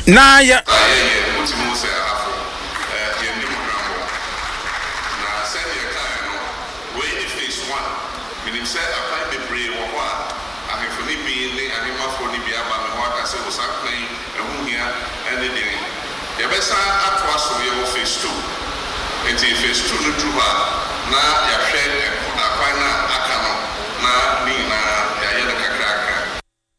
Na ya Yabesa atwa so ye phase 2. Enti phase 2 no druba na ya hwe akwan na aka no na ni na ya ye kakraka.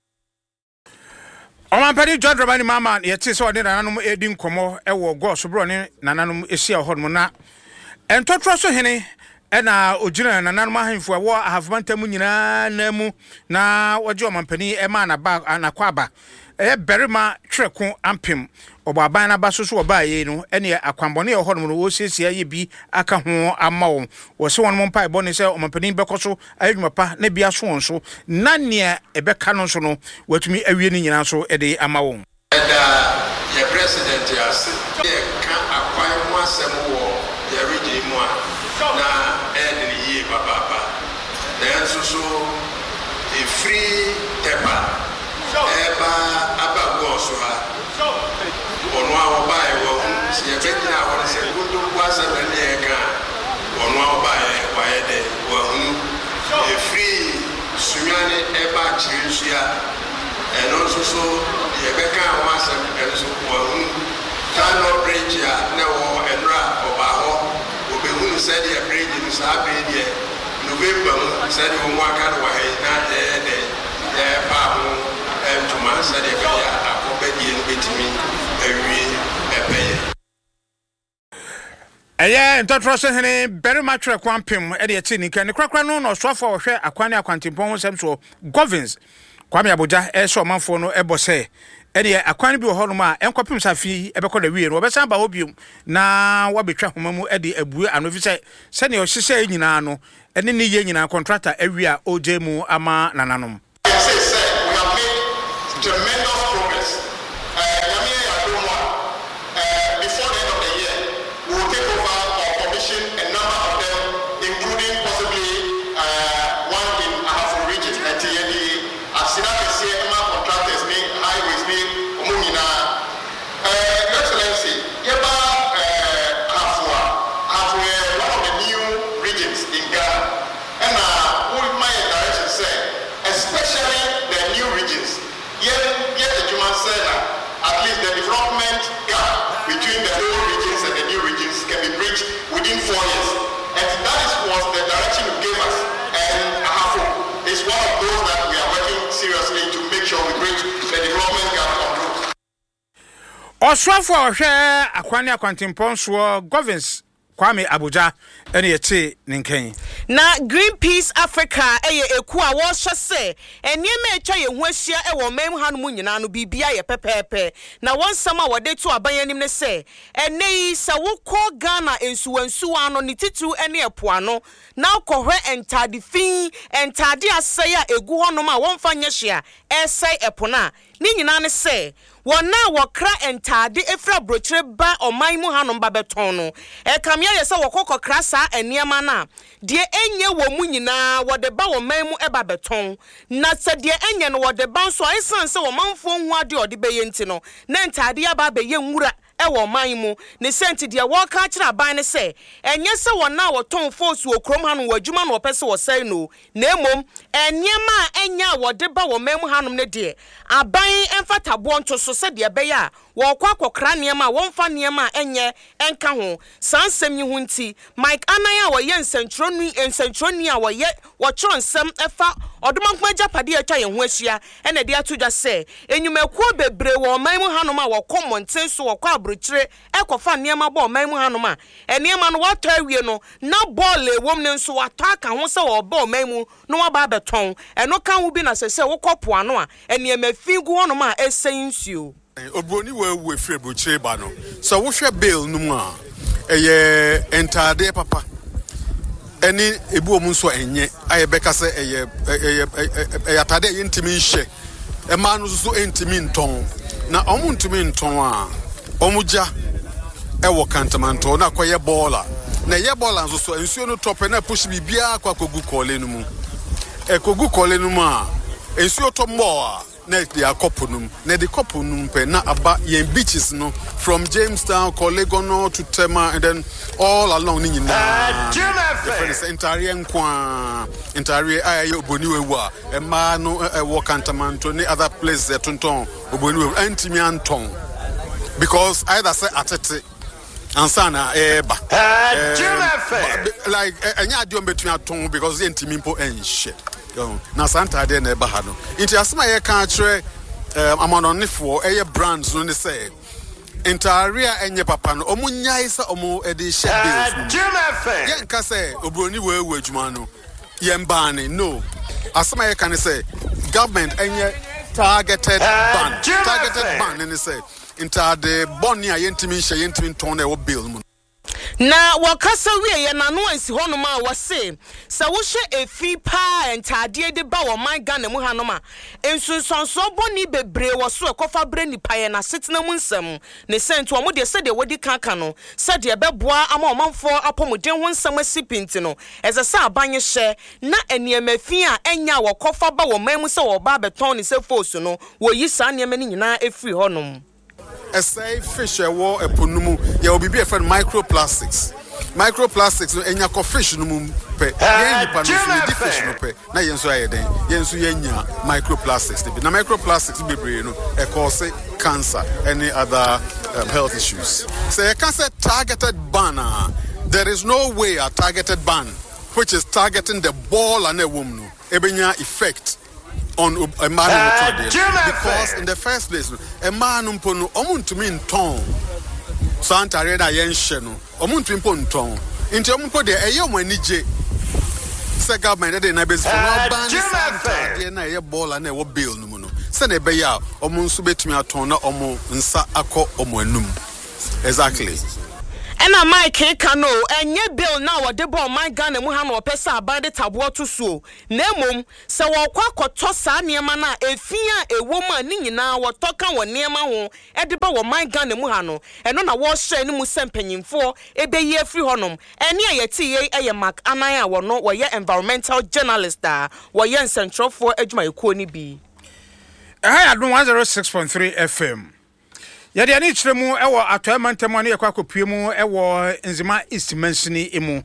Omanpadi John Dramani Mama ye ti so de nananom edi nkomo e wo go so bro ne nananom esia hodom na entotro so hene ena ogina nananom ahemfo wo ahafmantam nyina na mu na woje omanpani e ma na ba anakwa aba berima tweko ampem obaban na baso so obaye no ene akwambone ye hodom no wo siesia ye bi aka ho ama wo wo se won mpa ebo ne se omanpani bekoso adwuma pa na bia so won so na ne ebeka no so no watumi awie ni nyina so ede ama wo ye president ya se ye ka akwan mu asem wo ye region mu na ene ye baba then so e free tepa eba abago so ha ono awo bae wo se ye begina wo se gudu kwasa na ne ka ono awo bae wa ye de wo e free sunyane eba chirisua eno so ye beka wasa eno so wo tano bridge ya na wo enra oba ho obehunu se de bridge ni sa bridge November se de wo aka no wa he na de ba ho tuma se de be ya akobedi en betimi awie ebeye eye ntotro so hene berima tweko ampem e de ti ni kan krakra no no soafo wo hwe akwane akwantempon ho sem so governance Kwame Abuja e so manfo no ebo se ene akwan bi wo hono ma enkopim safi ebekọ da wie no obesa ba obium na wabetwa homamu e de abue anofi se ne o hyehyɛ nyina no ene ne ye nyina contractor awie a ojemu ama nananom we have made tremendous progress. Before the end of the year, we will take over or commission a number of them, including possibly one in Ahafo region. And the Asinakese Emma contractors, highways, Omumina. Excellency, Yeba Ahafo, one of the new regions in Ghana. And what my direction said, especially the new regions. Yet the Juman said that at least the development gap between the old regions and the new regions can be bridged within 4 years. And that was the direction you gave us. And Ahafo is one of those that we are working seriously to make sure we bridge the development gap on road. Oswafo hwe akwane akwantempon so governance Kwame Abuja ene yete ninken na Greenpeace Africa eye eku a wo hwese eniema etwa ye ho ahia e wo mem hanom nyina no bibia ye pepepe na wonsam a wode to abanyanim ne se enei se wokọ Ghana ensuwansuwa no nititu ene epoano na kohwe entade fin entade asai a egu honom a wonfa nya hia esai epona ni nyina ne se wona wokra entade efra brochire ba oman mu hanom ba beton no e kamia ye se wokokokra sa eniema na de enye wo mu nyina wode ba wo man mu eba beton na se de enye no wode ba so esan se wo manfo hu ade ode beye nti no na entade ya ba beye nwura ewo man mu ne senti de wo ka kira ban ne se enye se wona woton force wo krom hanom wadwuma no opese wo sai no na emom eniema enya wode ba wo man mu hanom ne de aban emfatabo nto so se de beye a wo kwakokra niema wonfa niema enye enka ho sansem yi hu nti Mike Anaya wo ye nsentroni a wo ye wo choro nsem efa odomankwa japade atwa ye ho ahia ene de atodwa se enyumakuo bebre wo man mu hanom a wo komonten so wo kwa abrochire ekofa niema bo man mu hanom a eniema no wato awie no na ball ewom ne nso wato aka ho se wo bo man mu no waba beton eno kan wo bi na se wo kopo ano a eniema figu hanom a esen nsuo Obroni we free brochire ba no so wo hwe bill no mu a eye entade papa eni ebu omu nso enye aye beka se eye atade ye ntimi hye e ma no so entimi nton na omu ntimi nton a omuja e wo kantamanto na koye baller na ye baller nso so ensuo no top na push bibia kwa kogu kole no mu e kogu kole no mu a ensuo to mo a na de akopunum na de kopunum pe na aba yen beaches no from Jamestown, Colegono to Tema and then all along ni nyina the first entire nkwa entire aye oboniwe wa e ma no e wo Kantamanto ni other place there tonton oboniwe antimi anton because either say atete ansana eba like enya adom between aton because antimi mpo enhye na santa de na eba ha no inti asema ye kan kire amononefo eye brands no ne say entaria enye papa no omunyai se omu edi shebe ye nka say obroni wewu adwuma no ye mbane no asema ye kan say government enye targeted ban ne say enta de boni a yentimi hye yentimi ton na e wo bill mu na wakasa wie na no ansi hono ma wose sa wo hye efi pa entade de ba wo man Ghana mu hanom a ensunsonso boni bebre wo so ekofa bre nipa ye na setena mu nsam ne sento omo de se de wodi kanka no se de beboa ama omanfo apomuden ho nsam asipinti no eze sa abanye hye na eniemafi a enya wo kofa ba wo man mu se wo ba beton ne se fosu no wo yi sa niema ni nyina efiri honom say fish war a punumu ya will be a friend microplastics no enya ko fish no mu pe ye nipa no fish no pe na yenso ayeden yenso yenya microplastics na microplastics bebre no e cause cancer any other health issues so you can say targeted ban there is no way a targeted ban which is targeting the ball and a woman no ebenya effect on a man because in the first place a man umpono omuntumi nton santa reda yenhye no omuntumi nton nti ompo de eye omanije se government de na base for no ban santa de na ye ball na e wo bill no mu no se na be ya omunso betumi aton na omo nsa akọ omo anum exactly ena Mike Kano enye bill na wode bo man Ghana mu ha no opesa abade tabo to so na emom se wo kwa koto sa niema na efia ewo ma ni nyina wo toka wo niema ho ede ba wo man Ghana mu ha no eno na wo hye ni mu sempanyimfo ebeyi afri honom ene ayeti ye eye Mark Anan a wo no wo ye environmental journalist a wo ye nsentrofo adwuma ekuo ni bi aha adum 106.3 FM yadi ani chiremu ewo atoemantam ani yakwa kopiemu ewo nzima East Mansini emu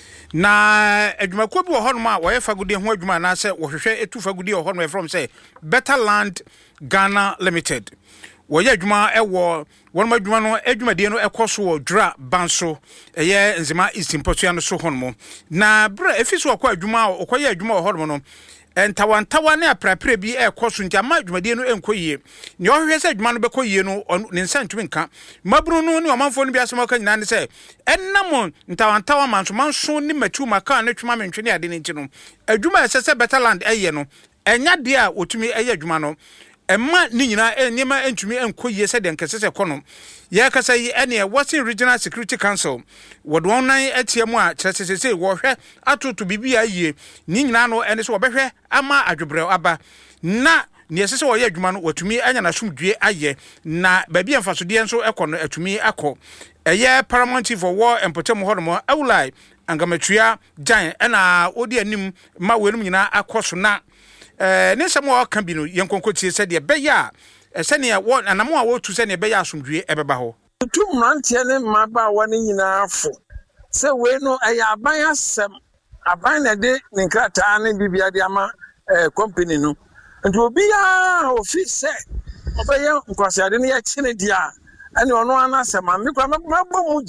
na adwumakuo bi wo hono ma wo ye fagudi ho adwuma na se wo hwehwe etu fagudi wo hono from say Better Land Ghana Limited wo ye adwuma ewo wonma adwuma no adwuma de no ekoso wo dra banso eye nzima East Mpotua no so hono mo na bra efiso akwa adwuma okoye adwuma wo hono no entawantawa ne aprapre bi ekoso nti ama adwumadie no enkoyie ne ohwe se adwuma no bekoyie no ne nsantumi nka mabru no ne omanfo no bi asema ka nyina ne se ennam ntawantawa manso ne matu maka ne twuma mentwe ne ade ne nti no adwuma ese Better Land eye no enya de a otumi eye adwuma no emma ni nyina enima entumi enkoyie se de nkese kono ye kasa yi ene Western Regional Security Council wodwon nan atiamu a kyerɛsesese wo hwɛ atoto bibia yie ni nyina no ene so wobɛhwɛ ama adwobrɛ aba na ne yesese wo ye adwuma no watumi anya na somdue aye na baabi emfasode enso ekono atumi akɔ eye Paramount for War empotem hodomo awulai angamatua jan ena odi anim ma wenum nyina akɔso na ne samo aka bi no yenkonkotie sɛ de beya sɛne wo anamo a wotu sɛne beya asomdue ebeba ho tu mrantie ne maba woni nyina afo sɛ we no ɛyɛ aban asɛm aban na de ne nkrata ne bibia de ama company no nti obi ya ofi sɛ obɛyɛ nkwasiade ne yɛ kyene dia ɛne ɔno anasɛm me kwa mabɔ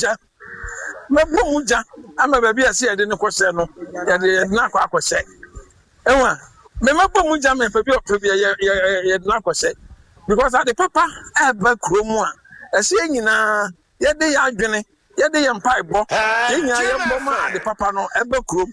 muja ama baabi ase yɛ de ne kɔhyɛ no yɛ de na akɔhyɛ ɛwa me mabɔ muja me baabi yɛ de na akɔhyɛ because at the papa eba kromu a ese nyina ye de ya adwene ye de ye mpai bo ye nya ye bo ma the papa no eba krom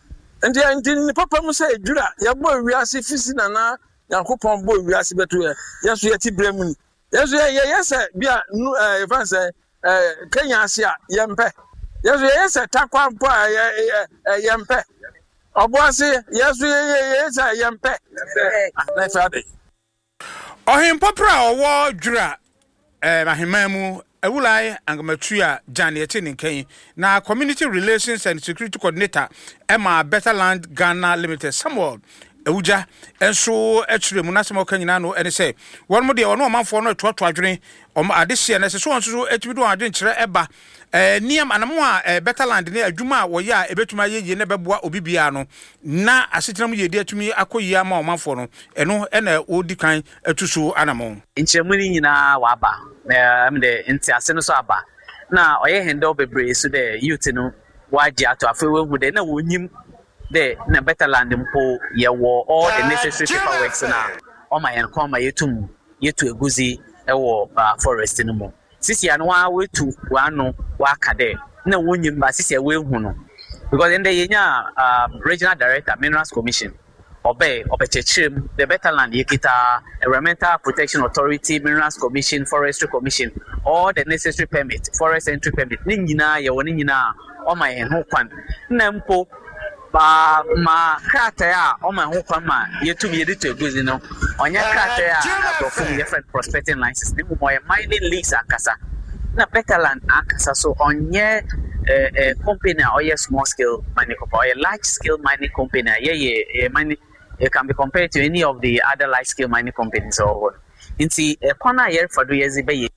ndi papa mu say edura ye bo wiase fisi na Yankopon bo wiase beto ye so ye ti bremu ni ye so ye se bia fan say Kenya ase a ye mpe ye so ye se takwa mpo a ye mpe obo ase ye so ye se ye mpe na fa de Ohim popra owo dwura mahemamu awulai angamatua Janiete Ninken na Community Relations and Security Coordinator Emma Better Land Ghana Limited Samuel Ewuja enso etire mu nasem oka nyina no ene se won mo de won omanfo no etoto adwene adehye na se so won so etimi do adwen kire eba niam anamo a better land ne adwuma a wo ya ebetuma yeye ne beboa obibia no na asetenam yedi atumi akoyi ama omanfo no eno ena odi kan atuso anamo nchemu ni nyina wa aba de nti ase no so aba na oye handle bebre so de youth no waji ato afewe hu de na wonyim de na better land mpo ye wo all the necessary paperwork na o ma yen ko ma yetu eguzi ewo forest no mo sisi anu wa wetu wano wa kade na wonyim ba sisi we hu no because in the yenya regional director minerals commission obechechim the better land yekita environmental protection authority minerals commission forestry commission all the necessary permit forest entry permit ni nyina ye woni nyina o ma yen ho kwan na mpo ba ma krata o ma ho kwan ma yetu bi edito eguzi no onya krata to from different prospecting licenses ni mo mining lease akasa na better land akasa so onye company or small scale mining company or large scale mining company mining it can be compared to any of the other large scale mining companies or inti corner here for 2 years be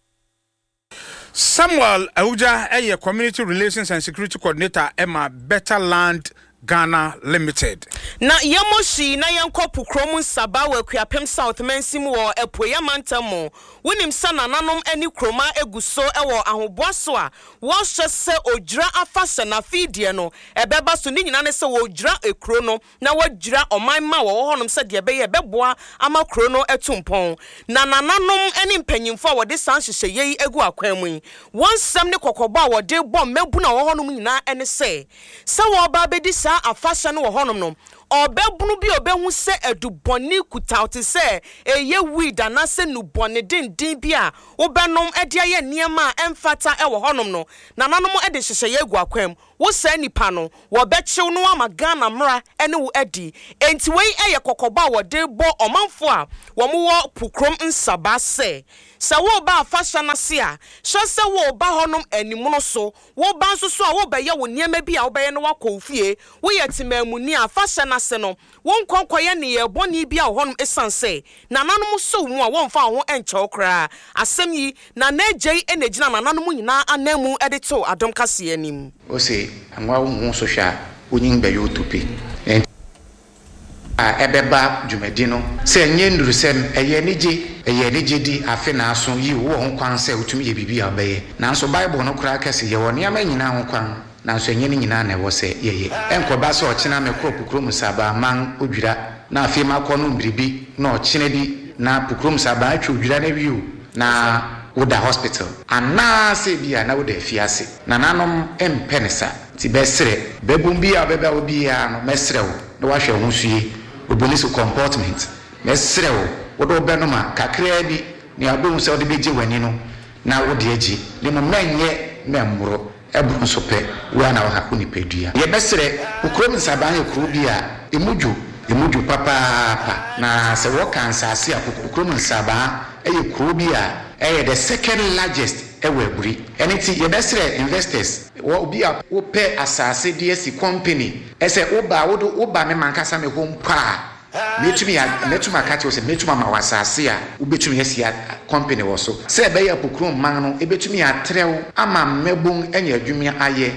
Samuel Ewuja community relations and security coordinator Emma Better Land Ghana Limited. Na yamoshi na yankopu kromu saba we kuapem South Mensim wo epoya mantamo wonim sana nanom ani kroma eguso ewo ahoboaso a wo hwese odwira afase na fidie no ebeba so ni nyina ne se wo dwira ekro no na wadwira omanma wo honom se de ebeye beboa ama kro no etumpon na nananom ani mpanyimfo a wode san hyehye yi egu akwan mu wonsam ne kokobo a wode bom mebu na wo honom nyina ene se wo ba bedi afasha no honom no obebunu bi obehu se eduboni kutauti se eye weed anase nuboni din bi a obenom ede aye niema emfata e wo honom no nananom ede hyehye egu akwam wo sa nipa no wo bechiw no ama Ghana mra ene wo edi enti wei eye kokoba wo de bo omanfo a wo mo wo pukrom nsaba se wo ba afasha na se a hwese wo ba honom animuno so wo ba nso so a wo beye wo niema bi a wo beye no wakofie wo yetimamuni afasha na se no won konkoye ne ye boni bi a honom esanse nananom so mu a won fa ho enche okra asem yi na najei enegina nananom nyina anamu edito adom kase anim o se anwa wo so hwa onyin be yo topi ebeba dwumadi no se enye ndurusem eye nije di afe na aso yi wo ho kwan se otumi ye bibia obeye nanso bible no kura kase ye wo ne ama nyina ho kwan nanso enye nyina na wo se yeye enkoba se ochina me kro pukrom saba man odwira na afi makọ no mbiribi na ochina bi na pukrom saba atwa odwira na biu na woda hospital ana se bia na woda afiase na nanom empenesa ti besre bebum bia beba obi ya no mesrewo na wahwe ho sue obonisi comportment mesrewo wodo benoma kakra bi ni adom se wode beje wani no na wode agi le mo menye memro ebru so pe wa na wa kuni pedua ye besre ukrom nsaban ye kro bi a emuju papa na se wo kan sase a ukrom nsaban eye kro bi a eye the second largest ewaburi eniti ye besre investors wo bi a wo pe asase dsc company ese wo ba me mankasa me home pa metuma kati o se metuma mawasase a ubetumi yesia company wo so se be ya pokrom man no ebetumi atrew ama mebun enya adwumia aye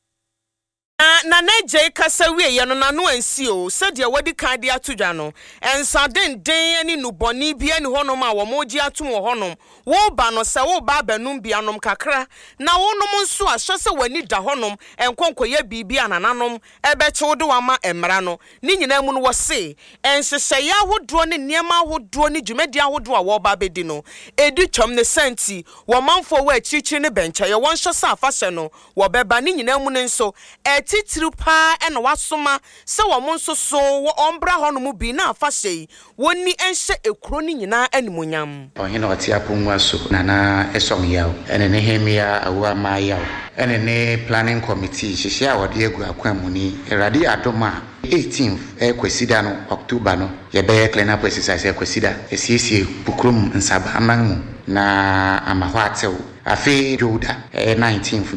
na najei kasa wie ye no na no ansi o se de wadi kan de atodwa no ensa den ani nuboni bia ni honom a wo moji atom wo honom wo ba no se wo ba banum bia nom kakra na wonom nso a hye se wani da honom enkonkoye bibia nananom ebeche do wama emra no ni nyina mu no wo se enhyehyɛ ya hodro ne niema hodro ne dwumadi hodro a wo ba bedi no edi twom ne senti wo manfo wo achichi ne bencha ye won hye se afahye no wo beba ni nyina mu ne nso titrupa ena wasoma se wo monso so wo ombra honom bi na afahye woni enhye ekuro ni nyina animonyam onye na otia ponwa so na esom yawo ene ne hemia awa ma yawo ene ne planning committee hyehyɛ a wode egu akwamu ni erade adoma 18th kwesida no October no ye be cleanup exercise kwesida esiesie pukrum nsaba amanmu na amahwatew afi joda 19th no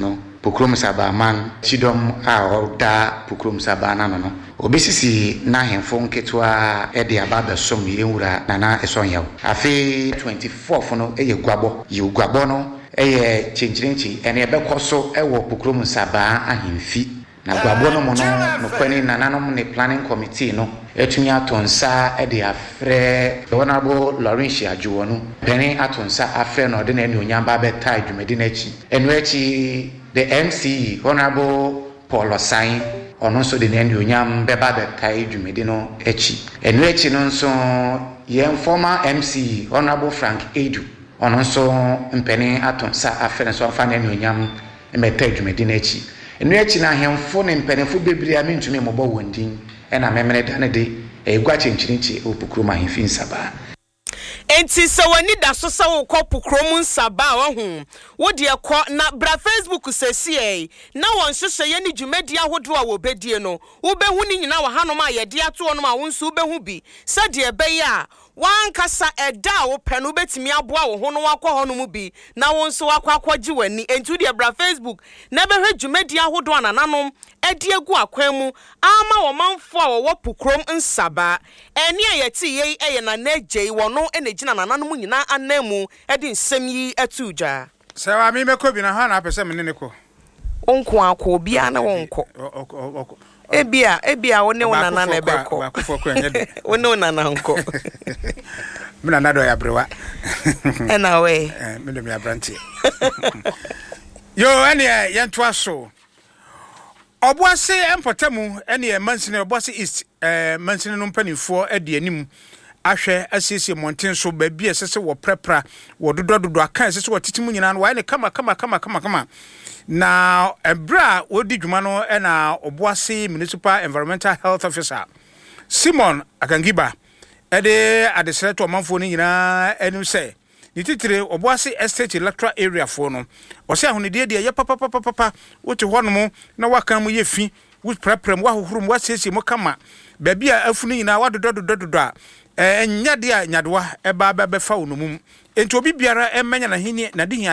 Pokrom Sabaman Chidom Aoda Pokrom Sabana no obesisi na hemfo nketewa de ababa som yenwura nana esonyaw afi 24 no eye guabo ye guabo no eye chinchirinchi ene ebekoso ewo Pokrom Sabaa ahemfi na guabo no mo no kwani nananom ne planning committee no etumi atonsa de afre honorable Lawrence Ajuwo no peni atonsa afre no de na ene onyamba beta adwumadi na chi enu achi the MCE honorable Paul Osain ono so de nani onyam beba beta adwumadi no achi enu achi no nso ye former MCE honorable Frank Edu ono so mpeni atonsa afre so afa nani onyam meta adwumadi na achi enu achi na hemfo ne mpenefo bebiri amintumi mobo wondin ena memene dane de egwa chenchirinchi Pokrom ahemfi Nsabaa enti se wani da so se wo kɔ Pokrom Nsabaa wo de kɔ na bra Facebook sesie na won hyehyɛ ye ni dwumadi ahodo a wo bedie no wo behu ni nyina wa hanom a ye de ato no ma wo nso behu bi se de ebe ya wan kasa eda wo pɛ no betimi aboa wo ho no wakɔ ho no mu bi na wo nso akɔakɔgye wani enti de bra Facebook na behwe dwumadi ahodo anananom edi egu akwan mu ama wo manfo a wo Pokrom Nsabaa eni ayeti ye eye na nagyei wo no enegina nananom nyina anamu edi nsem yi atudwa Sawa mi meko bi na ha na apese me ne ko. Onko akọ bia na wonko. Ebia wone wonana na ebeko. Ba kofo ko enye de. Wone wonana nko. Me na nado ya brewa. Ena we. Me dem ya branti. Yo ene yento aso. Obuase empotamu ene mansine obuase east mansine no mpanifo ade anim. Ahwe asiesie monten so ba bia sese wo prepra wo dodododo aka sese wo titimu nyina no wa ne kama na ebra wodi dwuma no na Obuasi municipal environmental health officer Simon Akangiba ede adesreto manfo ni nyina enu se ni titire Obuasi estate electoral area fo no o se ahonede de ye papa wote hono na waka mu ye fi wo prepra mu ahohoro mu asiesie mu kama ba bia afunu nyina wa dodododo a nyade a nyadewa eba befa wo no mum enti obi biara emenya na hini na de